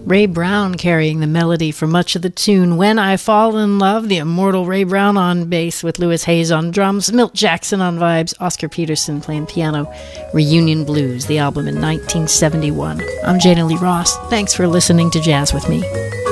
Ray Brown carrying the melody for much of the tune. When I Fall in Love, the immortal Ray Brown on bass with Louis Hayes on drums, Milt Jackson on vibes, Oscar Peterson playing piano. Reunion Blues, the album in 1971. I'm Jana Lee Ross. Thanks for listening to Jazz with Me.